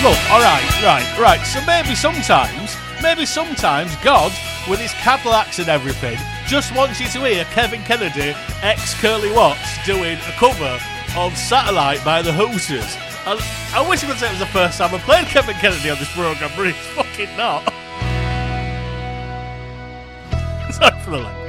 Look, all right. So maybe sometimes God, with his Cadillacs and everything, just wants you to hear Kevin Kennedy, ex-Curly Watts, doing a cover of Satellite by the Hooters. I wish I could say it was the first time I played Kevin Kennedy on this programme, but it's fucking not. Sorry for the laugh.